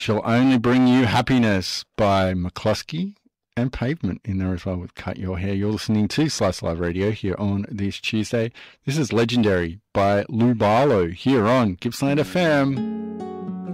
She'll Only Bring You Happiness by McCluskey and Pavement in there as well with Cut Your Hair. You're listening to Slice Live Radio here on this Tuesday. This is Legendary by Lou Barlow here on Gippsland FM.